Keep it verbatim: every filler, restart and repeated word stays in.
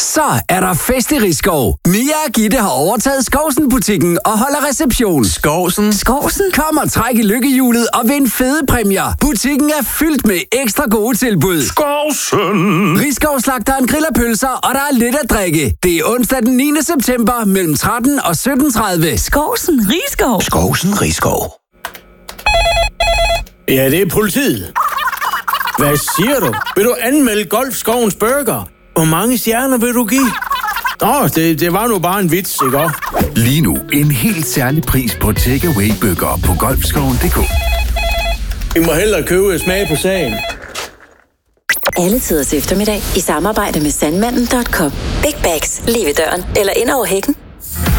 Så er der fest i Risskov. Mia og Gitte har overtaget Skovsen-butikken og holder reception. Skovsen? Skovsen? Kom og træk i lykkehjulet og vind fede præmier. Butikken er fyldt med ekstra gode tilbud. Skovsen! Risskov-slagteren griller pølser, og der er lidt at drikke. Det er onsdag den niende september mellem tretten og sytten tredive. Skovsen Risskov. Skovsen Risskov. Ja, det er politiet. Hvad siger du? Vil du anmelde Golfskovens Burger? Hvor mange stjerner vil du give? Åh, det, det var nu bare en vits, ikke også? Lige nu en helt særlig pris på takeaway-bøger på golfskoven punktum d k. I må hellere købe smag på sagen. Alle tiders eftermiddag i samarbejde med sandmanden punktum com. Big bags lige ved døren eller ind over hækken.